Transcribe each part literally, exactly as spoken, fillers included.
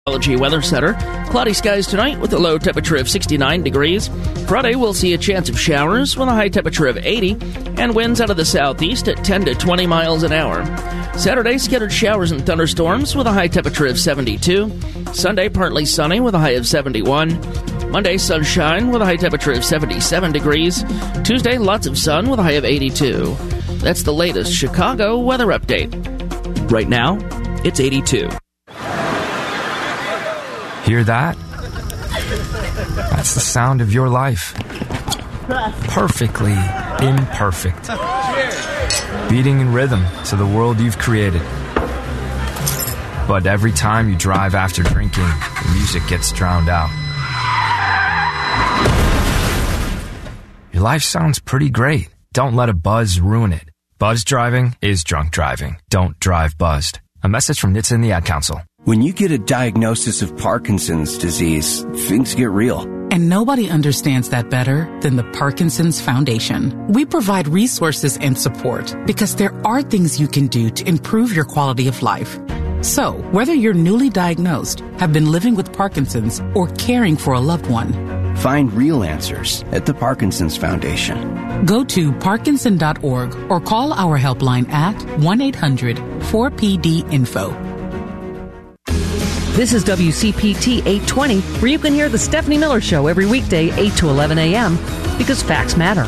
Weather Center. Cloudy skies tonight with a low temperature of sixty-nine degrees. Friday we'll see a chance of showers with a high temperature of eighty and winds out of the southeast at ten to twenty miles an hour. Saturday, scattered showers and thunderstorms with a high temperature of seventy-two. Sunday, partly sunny with a high of seventy-one. Monday, sunshine with a high temperature of seventy-seven degrees. Tuesday, lots of sun with a high of eighty-two. That's the latest Chicago weather update. Right now, it's eighty-two. Hear that? That's the sound of your life. Perfectly imperfect. Beating in rhythm to the world you've created. But every time you drive after drinking, the music gets drowned out. Your life sounds pretty great. Don't let a buzz ruin it. Buzz driving is drunk driving. Don't drive buzzed. A message from N H T S A and the Ad Council. When you get a diagnosis of Parkinson's disease, things get real. And nobody understands that better than the Parkinson's Foundation. We provide resources and support because there are things you can do to improve your quality of life. So, whether you're newly diagnosed, have been living with Parkinson's, or caring for a loved one, find real answers at the Parkinson's Foundation. Go to parkinson dot org or call our helpline at one eight hundred four P D info. This is W C P T eight twenty, where you can hear the Stephanie Miller Show every weekday, eight to eleven a.m., because facts matter.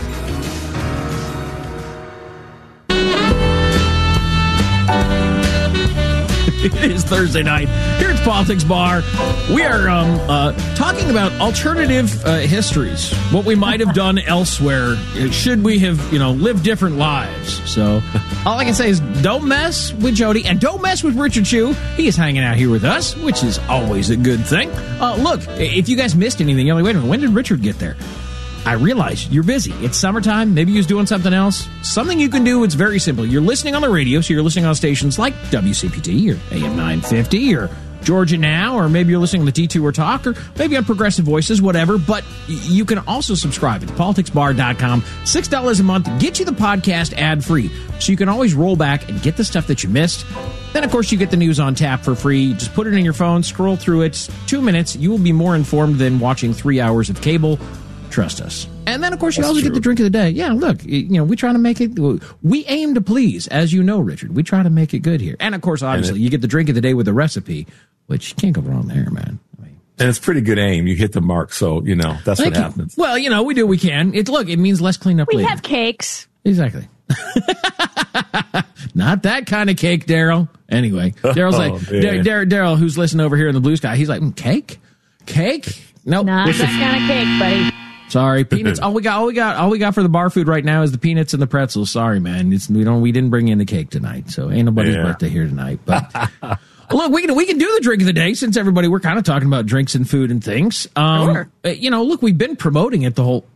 It is Thursday night here at Politics Bar. We are um, uh, talking about alternative uh, histories, what we might have done elsewhere, should we have, you know, lived different lives. So all I can say is don't mess with Jody and don't mess with Richard Chu. He is hanging out here with us, which is always a good thing. Uh, look, if you guys missed anything, you're like, wait a minute, when did Richard get there? I realize you're busy. It's summertime. Maybe you're doing something else. Something you can do, it's very simple. You're listening on the radio, so you're listening on stations like W C P T or A M nine fifty or Georgia Now, or maybe you're listening to T two or Talk, or maybe on Progressive Voices, whatever. But you can also subscribe at politics bar dot com. six dollars a month gets you the podcast ad-free, so you can always roll back and get the stuff that you missed. Then, of course, you get the news on tap for free. Just put it in your phone, scroll through it. Two minutes. You will be more informed than watching three hours of cable. Trust us. And then, of course, you That's also true. get the drink of the day. Yeah, look, you know, we try to make it, we aim to please, as you know, Richard. We try to make it good here. And, of course, obviously, it, you get the drink of the day with a recipe, which you can't go wrong there, man. I mean, and it's pretty good aim. You hit the mark, so, you know, that's what you, happens. Well, you know, we do what we can. It, look, it means less cleanup we later. We have cakes. Exactly. Not that kind of cake, Daryl. Anyway, Daryl's like, oh, Daryl, who's listening over here in the blue sky, he's like, mm, cake? Cake? Nope. Not that kind of cake, buddy. Sorry, peanuts. all we got, all we got, all we got for the bar food right now is the peanuts and the pretzels. Sorry, man. It's, we don't, we didn't bring in the cake tonight, so ain't nobody's yeah. birthday here tonight. But look, we can we can do the drink of the day since everybody we're kind of talking about drinks and food and things. Um, sure. You know, look, we've been promoting it the whole.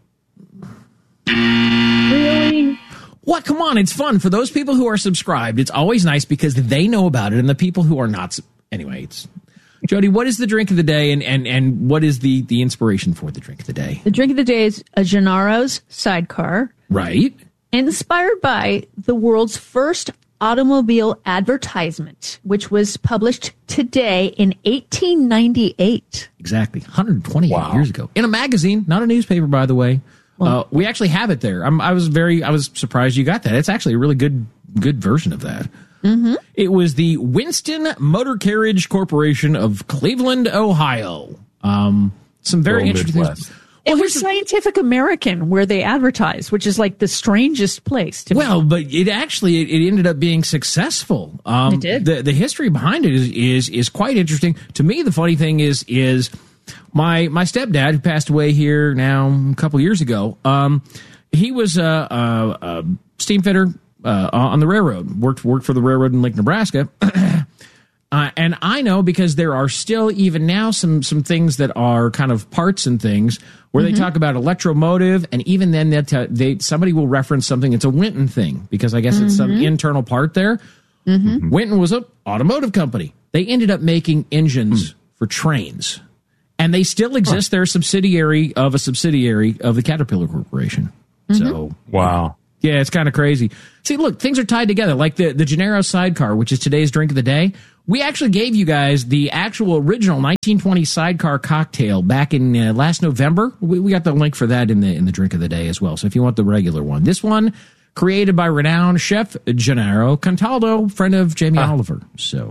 Really? What? Come on, it's fun for those people who are subscribed. It's always nice because they know about it, and the people who are not. Anyway, it's. Jody, what is the drink of the day, and, and, and what is the, the inspiration for the drink of the day? The drink of the day is a Gennaro's Sidecar. Right. Inspired by the world's first automobile advertisement, which was published today in eighteen ninety-eight. Exactly. one hundred twenty-eight wow. years ago. In a magazine, not a newspaper, by the way. Well, uh, we actually have it there. I'm, I was very, I was surprised you got that. It's actually a really good, good version of that. Mm-hmm. It was the Winston Motor Carriage Corporation of Cleveland, Ohio. Um, some very World interesting Midwest. things. It Well, was Scientific American where they advertised, which is like the strangest place to Well, me. but it actually, it, it ended up being successful. Um, It did. The, the history behind it is, is, is quite interesting. To me, the funny thing is, is my, my stepdad, who passed away here now a couple years ago, um, he was a, a, a steam fitter uh, on the railroad, worked, worked for the railroad in Lake Nebraska. Uh, and I know because there are still even now some some things that are kind of parts and things where mm-hmm. they talk about electromotive, and even then they t- they somebody will reference something. It's a Winton thing because I guess mm-hmm. it's some internal part there. Mm-hmm. Winton was an automotive company. They ended up making engines mm-hmm. for trains, and they still exist. Huh. They're a subsidiary of a subsidiary of the Caterpillar Corporation. Mm-hmm. So wow. Yeah, it's kind of crazy. See, look, things are tied together. Like the, the Gennaro Sidecar, which is today's drink of the day, We actually gave you guys the actual original nineteen twenty sidecar cocktail back in uh, last November. We, we got the link for that in the in the drink of the day as well. So if you want the regular one, this one created by renowned chef Gennaro Contaldo, friend of Jamie ah. Oliver. So,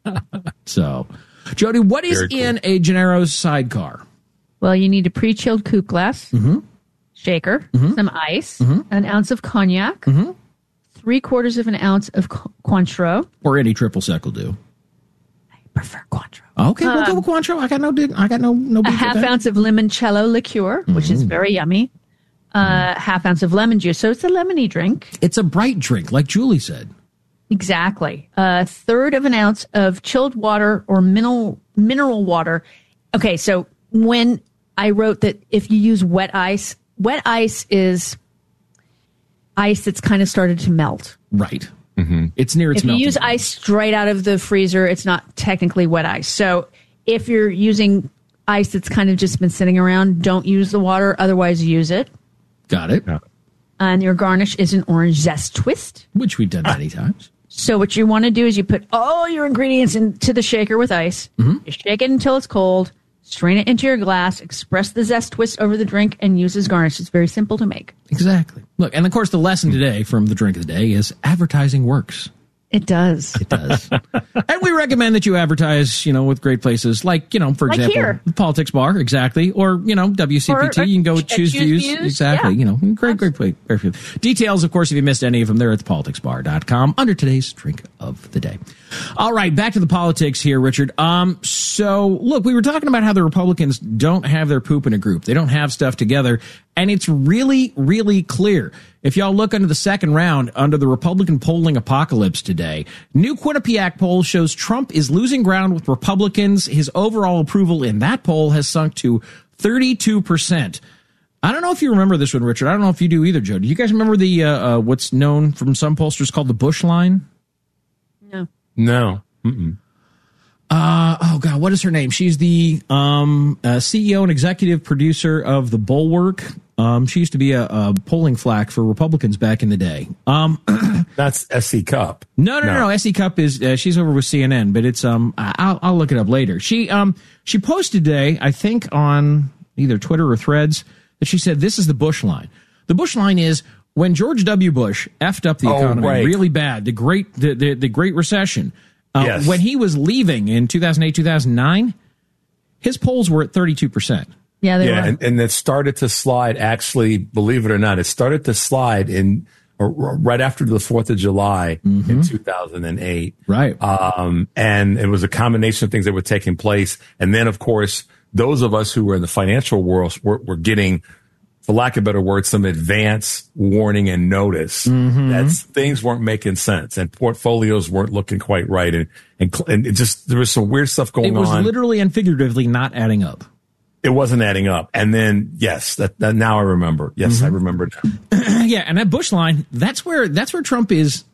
so Jody, what is cool. in a Gennaro's sidecar? Well, you need a pre-chilled coupe glass, mm-hmm. shaker, mm-hmm. some ice, mm-hmm. an ounce of cognac, mm-hmm. three quarters of an ounce of Cointreau, or any triple sec will do. Prefer Cointreau. Okay, we'll um, go with Cointreau. I got no, I got no, no. A half ounce of limoncello liqueur, mm-hmm. which is very yummy. Uh, mm-hmm. Half ounce of lemon juice, so it's a lemony drink. It's a bright drink, like Julie said. Exactly. A uh, third of an ounce of chilled water or mineral mineral water. Okay, so when I wrote that if you use wet ice, wet ice is ice that's kind of started to melt. Right. Mm-hmm. It's near its If you melting use point. ice straight out of the freezer, it's not technically wet ice. So if you're using ice that's kind of just been sitting around, don't use the water. Otherwise, use it. Got it. Yeah. And your garnish is an orange zest twist. Which we've done many times. So what you want to do is you put all your ingredients into the shaker with ice. Mm-hmm. You shake it until it's cold. Strain it into your glass. Express the zest twist over the drink and use as garnish. It's very simple to make. Exactly. Look, and of course, the lesson today from the drink of the day is advertising works. It does. It does. And we recommend that you advertise, you know, with great places like, you know, for like example, here. the Politics Bar, exactly, or, you know, W C P T. Or, or, you can go uh, choose, choose views. views. Exactly. Yeah. You know, great, great, great, great. Details, of course, if you missed any of them, they're at the politics bar dot com under today's drink of the day. All right, back to the politics here, Richard. Um, so, look, we were talking about how the Republicans don't have their poop in a group. They don't have stuff together. And it's really, really clear. If y'all look under the second round, under the Republican polling apocalypse today, new Quinnipiac poll shows Trump is losing ground with Republicans. His overall approval in that poll has sunk to thirty-two percent. I don't know if you remember this one, Richard. I don't know if you do either, Joe. Do you guys remember the uh, uh, what's known from some pollsters called the Bush line? No. No. Mm-mm. Uh, oh, God, what is her name? She's the um, uh, C E O and executive producer of The Bulwark. Um, she used to be a, a polling flack for Republicans back in the day. Um, That's S C Cup. No, no, no, no. S C Cup is, uh, she's over with C N N, but it's, um, I'll, I'll look it up later. She, um, she posted today, I think on either Twitter or Threads, that she said, this is the Bush line. The Bush line is when George W. Bush effed up the oh, economy right. really bad, the great, the, the, the Great Recession. Uh, yes. When he was leaving in two thousand eight, two thousand nine, his polls were at thirty-two percent. Yeah, they yeah, were. and, and it started to slide. Actually, believe it or not, it started to slide in or, right after the Fourth of July mm-hmm. in two thousand eight. Right, um, and it was a combination of things that were taking place. And then, of course, those of us who were in the financial world were, were getting, for lack of a better word, some advance warning and notice mm-hmm. that things weren't making sense and portfolios weren't looking quite right, and and, and it just there was some weird stuff going on. It was on. Literally and figuratively not adding up. It wasn't adding up. And then, yes, that, that now I remember. Yes, mm-hmm. I remember now. Yeah, and that Bush line, that's where that's where Trump is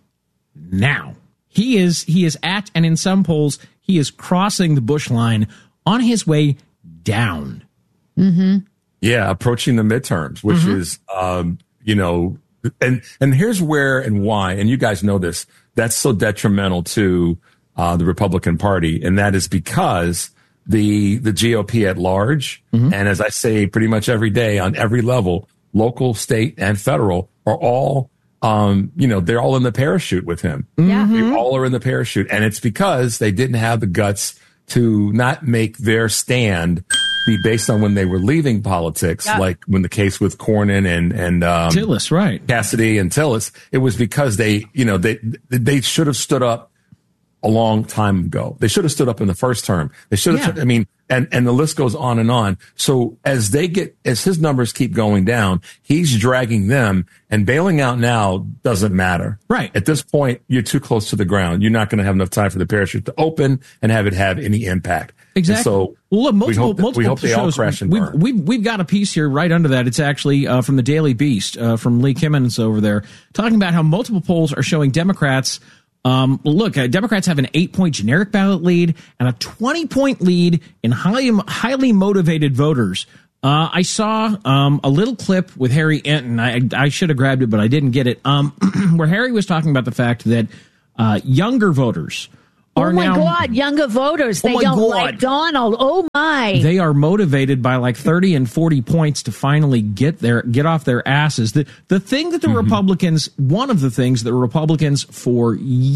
now. He is he is at, and in some polls, he is crossing the Bush line on his way down. Mm-hmm. Yeah, approaching the midterms, which mm-hmm. is, um, you know, and and here's where and why, and you guys know this, that's so detrimental to uh, the Republican Party, and that is because the the G O P at large, mm-hmm. and as I say pretty much every day on every level, local, state, and federal, are all, um, you know, they're all in the parachute with him. Yeah. They all are in the parachute, and it's because they didn't have the guts to not make their stand be based on when they were leaving politics, yeah. like when the case with Cornyn and and um, Tillis, right? Cassidy and Tillis. It was because they, you know, they they should have stood up a long time ago. They should have stood up in the first term. They should have. Yeah. I mean, and and the list goes on and on. So as they get, as his numbers keep going down, he's dragging them, and bailing out now doesn't matter. Right. At this point, you're too close to the ground. You're not going to have enough time for the parachute to open and have it have any impact. Exactly. And so well, look, multiple, we hope, that, multiple we hope they shows, all crash and we've, burn. We've, we've got a piece here right under that. It's actually uh, from the Daily Beast, uh, from Lee Kimmons over there, talking about how multiple polls are showing Democrats. Um, look, uh, Democrats have an eight-point generic ballot lead and a twenty-point lead in highly, highly motivated voters. Uh, I saw um, a little clip with Harry Enton. I, I should have grabbed it, but I didn't get it. Um, where Harry was talking about the fact that uh, younger voters are oh my now, God, younger voters, they oh don't God. like Donald. Oh my. They are motivated by like thirty and forty points to finally get their get off their asses. The the thing that the mm-hmm. Republicans, one of the things that Republicans for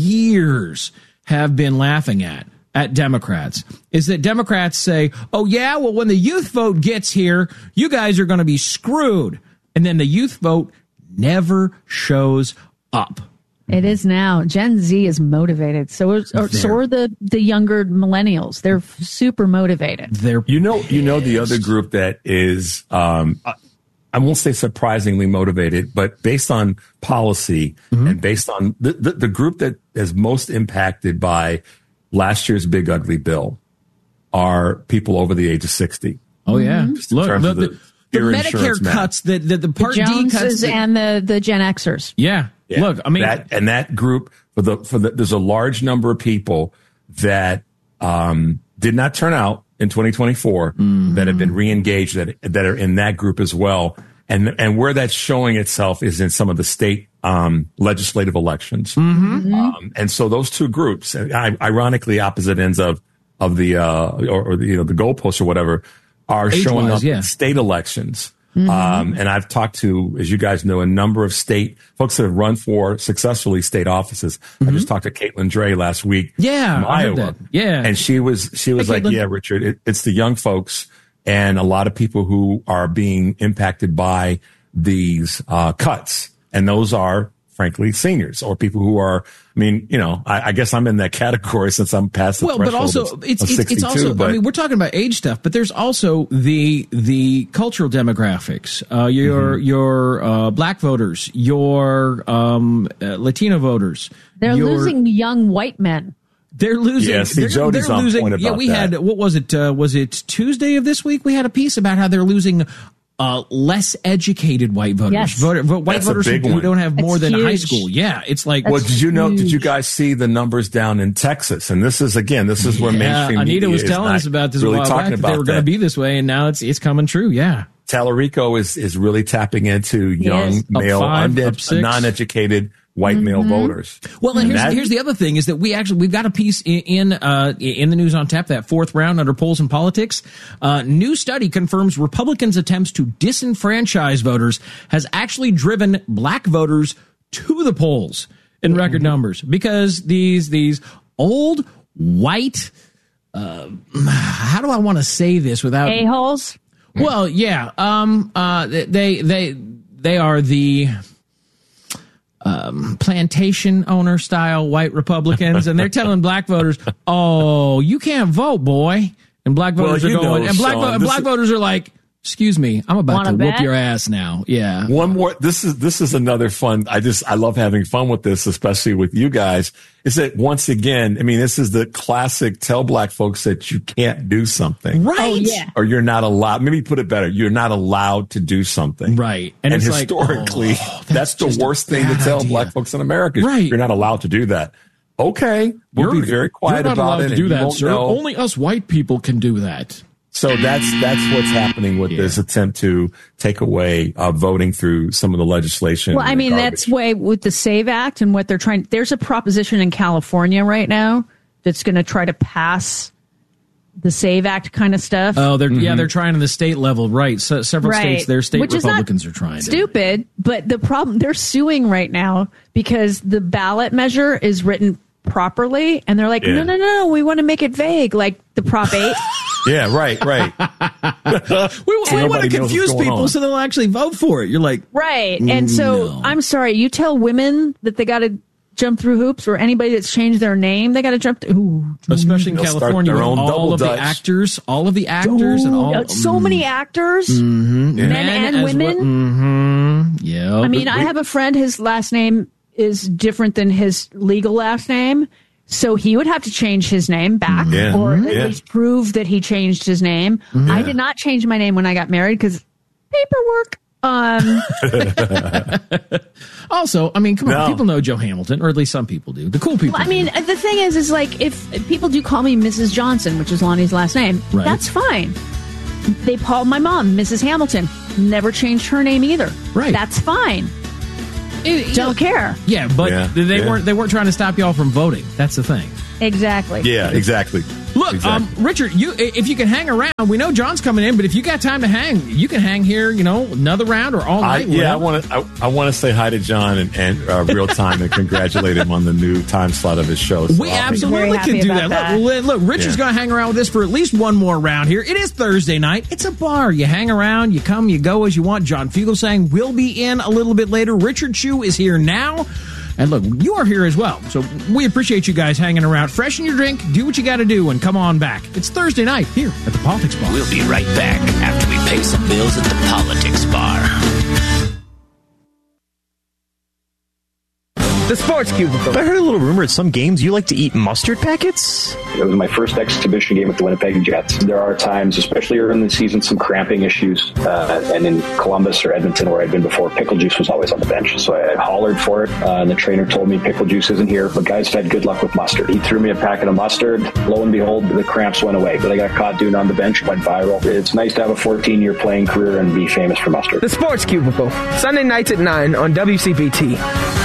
years have been laughing at at Democrats is that Democrats say, "Oh yeah, well when the youth vote gets here, you guys are going to be screwed." And then the youth vote never shows up. It is now. Gen Z is motivated. So is, or, so are the, the younger millennials. They're super motivated. They're you know, you know, the other group that is, um, I won't say surprisingly motivated, but based on policy mm-hmm. and based on the, the, the group that is most impacted by last year's big ugly bill are people over the age of sixty. Oh yeah. Just in Look, terms look of the, the, the Medicare cuts that the, the Part the D cuts that, and the, the Gen Xers. Yeah. Yeah. Look, I mean, that, and that group for the for the there's a large number of people that um, did not turn out in twenty twenty-four mm-hmm. that have been reengaged that that are in that group as well, and and where that's showing itself is in some of the state um, legislative elections, mm-hmm. um, and so those two groups, ironically opposite ends of of the uh, or, or the, you know the goalposts or whatever, are Age-wise, showing up yeah. in state elections. Mm-hmm. Um, and I've talked to, as you guys know, a number of state folks that have run for successfully state offices. Mm-hmm. I just talked to Caitlin Dre last week. Yeah, from I heard Iowa. that. Yeah. And she was, she was Hi, like, Caitlin. yeah, Richard, it, it's the young folks and a lot of people who are being impacted by these, uh, cuts. And those are, frankly, seniors or people who are, I mean, you know, I, I guess I'm in that category since I'm past the well, threshold but also of, it's of it's, it's also. but, I mean, we're talking about age stuff, but there's also the the cultural demographics. Uh, your mm-hmm. your uh, black voters, your um, uh, Latino voters. They're your, losing young white men. They're losing. Yeah, see, they're, Jody's they're on losing, point about yeah, we that. had what was it? Uh, was it Tuesday of this week? We had a piece about how they're losing. Uh, less educated white voters, yes. Voter, white That's voters who, who don't have more That's than huge. high school. Yeah, it's like. Well, did you know? huge. Did you guys see the numbers down in Texas? And this is again, this is where yeah, mainstream Anita media was is telling not us about this really a while talking back. about That they were going to that. be this way, and now it's it's coming true. Yeah, Tallarico is is really tapping into young Yes. male, five, uned- up six. non-educated white Mm-hmm. male voters. Well, and here's that- here's the other thing is that we actually we've got a piece in in, uh, in the news on tap, that fourth round under polls and politics. Uh, new study confirms Republicans' attempts to disenfranchise voters has actually driven black voters to the polls in record Mm-hmm. numbers because these these old white. Uh, how do I want to say this without A-holes? Well, yeah. Um. Uh. They they they are the. Um, plantation owner style white Republicans, and they're telling black voters, "Oh, you can't vote, boy." And black voters Well, you are going, know, and black Sean, vo- and this black is- voters are like, "Excuse me, I'm about Wanna to whoop bet? your ass now." Yeah. One more. This is this is another fun. I just I love having fun with this, especially with you guys. Is that once again? I mean, this is the classic. Tell black folks that you can't do something, Right. Oh, yeah. or you're not allowed. Maybe put it better. You're not allowed to do something, Right. And, And it's like, historically, oh, that's, that's the just a worst thing to bad tell idea. black folks in America. is Right. You're not allowed to do that. Okay, we'll You're- be very quiet you're not about allowed it. to and do you that, won't sir. know. Only us white people can do that. So that's that's what's happening with Yeah. this attempt to take away uh, voting through some of the legislation. Well, I and the mean, garbage. that's way with the SAVE Act and what they're trying. There's a proposition in California right now that's going to try to pass the SAVE Act kind of stuff. Oh, they're Mm-hmm. yeah, they're trying on the state level, right? So, several Right. states, their state Which is not Republicans are trying. to. Stupid, but the problem, they're suing right now because the ballot measure is written properly, and they're like, Yeah. no, no, no, we want to make it vague, like the Prop eight. yeah, right, right. We, So we want nobody to knows confuse what's going people on. so they'll actually vote for it. You're like, Right. And so No. I'm sorry, you tell women that they got to jump through hoops, or anybody that's changed their name, they got to jump through. Ooh. especially in They'll start California, their with own all double of the Dutch. actors, all of the actors, and all Ooh, so many actors, Mhm. men and as women. Well. Mm-hmm. Yeah. I mean, I have a friend, his last name is different than his legal last name. So he would have to change his name back, Yeah. or at Yeah. least prove that he changed his name. I did not change my name when I got married because paperwork. Um, Also, I mean, come on, No. people know Joe Hamilton, or at least some people do. The cool people. I mean, the thing is, is like if people do call me Missus Johnson, which is Lonnie's last name, Right. that's fine. They call my mom Missus Hamilton, never changed her name either. Right. That's fine. do. Don't care. Yeah, but Yeah, they yeah. weren't. They weren't trying to stop y'all from voting. That's the thing. Exactly. Yeah, exactly. Look, exactly. um, Richard, you if you can hang around, we know John's coming in, but if you got time to hang, you can hang here, you know, another round or all I, night. yeah, I want to. I, I want to say hi to John and, and uh, real time and congratulate him on the new time slot of his show. So we I'll be- absolutely can do that. that. Look, look, Richard's Yeah. going to hang around with us for at least one more round here. It is Thursday night. It's a bar. You hang around, you come, you go as you want. John Fugelsang will be in a little bit later. Richard Chu is here now. And look, you are here as well. So we appreciate you guys hanging around. Freshen your drink, do what you got to do, and come on back. It's Thursday night here at the Politics Bar. We'll be right back after we pay some bills at the Politics Bar. The Sports Cubicle. I heard a little rumor at some games you like to eat mustard packets? It was my first exhibition game with the Winnipeg Jets. There are times, especially early in the season, some cramping issues. Uh, and in Columbus or Edmonton, where I'd been before, pickle juice was always on the bench. So I hollered for it, uh, and the trainer told me pickle juice isn't here, but guys have had good luck with mustard. He threw me a packet of mustard. Lo and behold, the cramps went away. But I got caught doing it on the bench, went viral. It's nice to have a fourteen-year playing career and be famous for mustard. The Sports Cubicle. Sunday nights at nine on W C P T.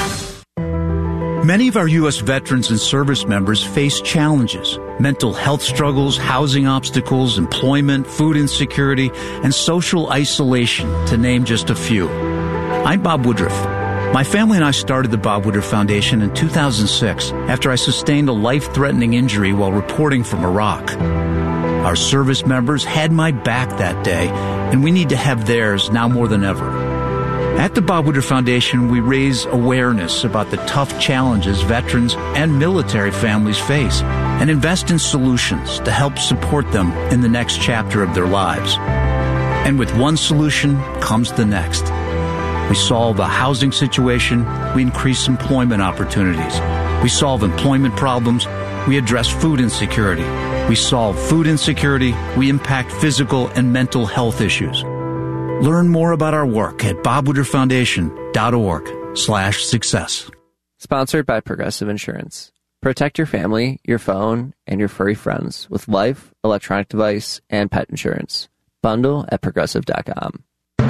Many of our U S veterans and service members face challenges: mental health struggles, housing obstacles, employment, food insecurity, and social isolation, to name just a few. I'm Bob Woodruff. My family and I started the Bob Woodruff Foundation in two thousand six after I sustained a life-threatening injury while reporting from Iraq. Our service members had my back that day, and we need to have theirs now more than ever. At the Bob Woodruff Foundation, we raise awareness about the tough challenges veterans and military families face and invest in solutions to help support them in the next chapter of their lives. And with one solution comes the next. We solve a housing situation, we increase employment opportunities. We solve employment problems, we address food insecurity. We solve food insecurity, we impact physical and mental health issues. Learn more about our work at bobwoodrufffoundation.org slash success. Sponsored by Progressive Insurance. Protect your family, your phone, and your furry friends with life, electronic device, and pet insurance. Bundle at progressive dot com.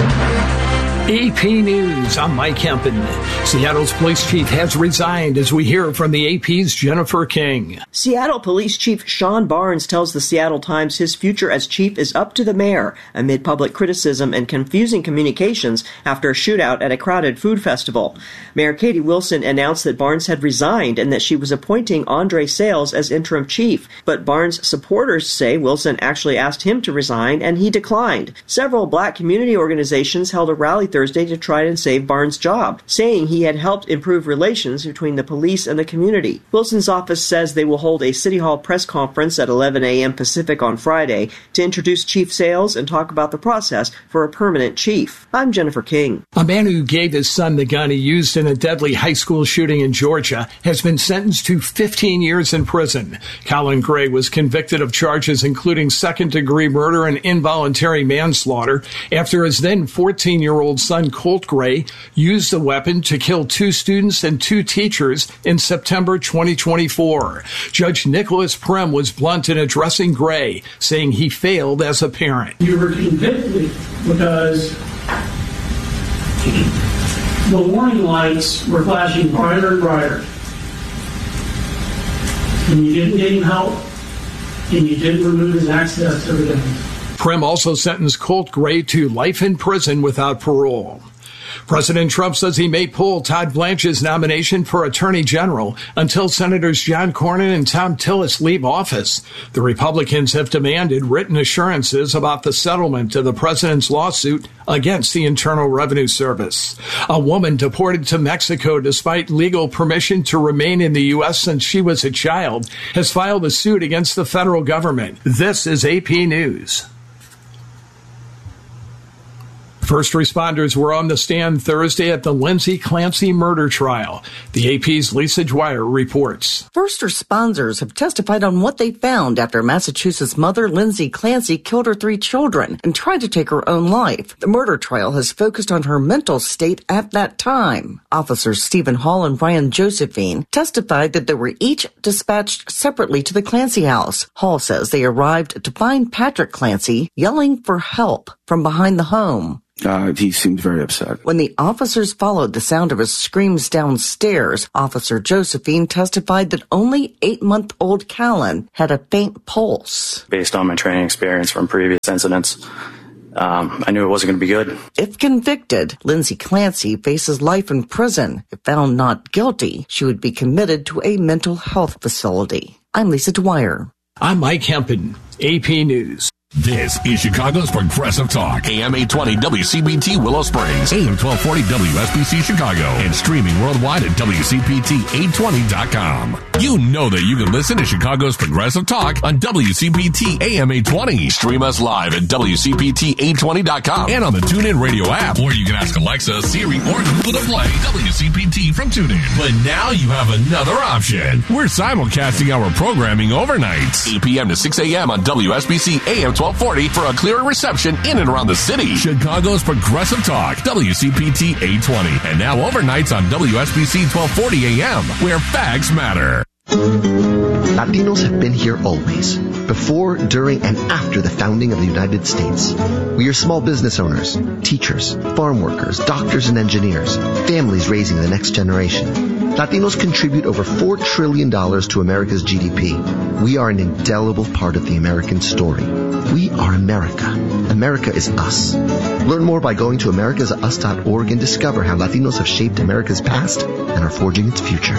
A P News, I'm Mike Hempen. Seattle's police chief has resigned as we hear from the A P's Jennifer King. Seattle Police Chief Sean Barnes tells the Seattle Times his future as chief is up to the mayor amid public criticism and confusing communications after a shootout at a crowded food festival. Mayor Katie Wilson announced that Barnes had resigned and that she was appointing Andre Sales as interim chief. But Barnes' supporters say Wilson actually asked him to resign and he declined. Several black community organizations held a rally Thursday to try and save Barnes' job, saying he had helped improve relations between the police and the community. Wilson's office says they will hold a City Hall press conference at eleven a.m. Pacific on Friday to introduce Chief Sales and talk about the process for a permanent chief. I'm Jennifer King. A man who gave his son the gun he used in a deadly high school shooting in Georgia has been sentenced to fifteen years in prison. Colin Gray was convicted of charges including second-degree murder and involuntary manslaughter after his then fourteen-year-old son Colt Gray used the weapon to kill two students and two teachers in September twenty twenty-four. Judge Nicholas Prem was blunt in addressing Gray, saying he failed as a parent. You were convicted because the warning lights were flashing brighter and brighter, and you didn't get him help, and you didn't remove his access to everything. Prem also sentenced Colt Gray to life in prison without parole. President Trump says he may pull Todd Blanche's nomination for Attorney General until Senators John Cornyn and Tom Tillis leave office. The Republicans have demanded written assurances about the settlement of the president's lawsuit against the Internal Revenue Service. A woman deported to Mexico despite legal permission to remain in the U S since she was a child has filed a suit against the federal government. This is A P News. First responders were on the stand Thursday at the Lindsay Clancy murder trial. The A P's Lisa Dwyer reports. First responders have testified on what they found after Massachusetts mother Lindsay Clancy killed her three children and tried to take her own life. The murder trial has focused on her mental state at that time. Officers Stephen Hall and Brian Josephine testified that they were each dispatched separately to the Clancy house. Hall says they arrived to find Patrick Clancy yelling for help from behind the home. Uh, he seemed very upset. When the officers followed the sound of his screams downstairs, Officer Josephine testified that only eight-month-old Callan had a faint pulse. Based on my training experience from previous incidents, um, I knew it wasn't going to be good. If convicted, Lindsay Clancy faces life in prison. If found not guilty, she would be committed to a mental health facility. I'm Lisa Dwyer. I'm Mike Hempen, A P News. This is Chicago's Progressive Talk. A M eight twenty W C B T Willow Springs, A M twelve forty W S B C Chicago, and streaming worldwide at W C P T eight twenty dot com. You know that you can listen to Chicago's Progressive Talk on W C P T A M eight twenty. Stream us live at W C P T eight twenty dot com and on the TuneIn Radio app. Or you can ask Alexa, Siri, or Google to play W C P T from TuneIn. But now you have another option. We're simulcasting our programming overnights, eight p.m. to six a.m. on W S B C A M twelve forty for a clearer reception in and around the city. Chicago's Progressive Talk, W C P T eight twenty. And now overnights on W S B C twelve forty A M, where facts matter. Latinos have been here always, before, during, and after the founding of the United States. We are small business owners, teachers, farm workers, doctors and engineers, families raising the next generation. Latinos contribute over four trillion dollars to America's G D P. We are an indelible part of the American story. We are America. America is us. Learn more by going to americas us dot org and discover how Latinos have shaped America's past and are forging its future.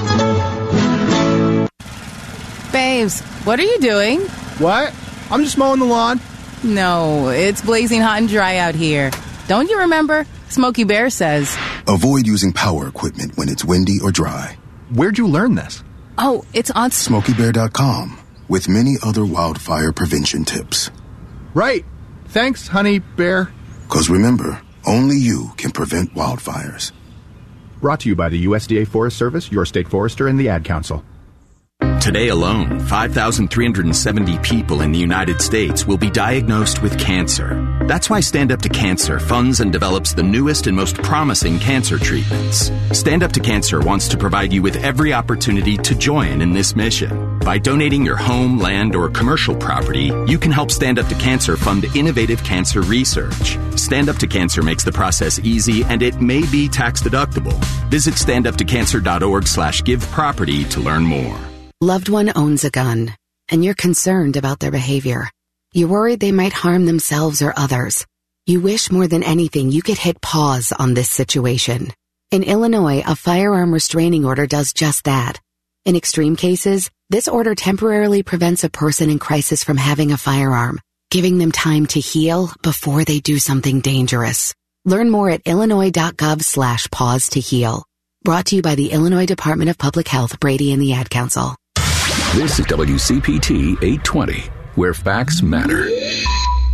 Babes, what are you doing? What? I'm just mowing the lawn. No, it's blazing hot and dry out here. Don't you remember? Smokey Bear says, avoid using power equipment when it's windy or dry. Where'd you learn this? Oh, it's on Smokey Bear dot com with many other wildfire prevention tips. Right. Thanks, honey bear. Because remember, only you can prevent wildfires. Brought to you by the U S D A Forest Service, your state forester, and the Ad Council. Today alone, five thousand three hundred seventy people in the United States will be diagnosed with cancer. That's why Stand Up to Cancer funds and develops the newest and most promising cancer treatments. Stand Up to Cancer wants to provide you with every opportunity to join in this mission. By donating your home, land, or commercial property, you can help Stand Up to Cancer fund innovative cancer research. Stand Up to Cancer makes the process easy, and it may be tax deductible. Visit stand up to cancer dot org slash give property to learn more. Loved one owns a gun, and you're concerned about their behavior. You're worried they might harm themselves or others. You wish more than anything you could hit pause on this situation. In Illinois, a firearm restraining order does just that. In extreme cases, this order temporarily prevents a person in crisis from having a firearm, giving them time to heal before they do something dangerous. Learn more at illinois.gov slash pause to heal. Brought to you by the Illinois Department of Public Health, Brady, and the Ad Council. This is W C P T eight twenty, where facts matter.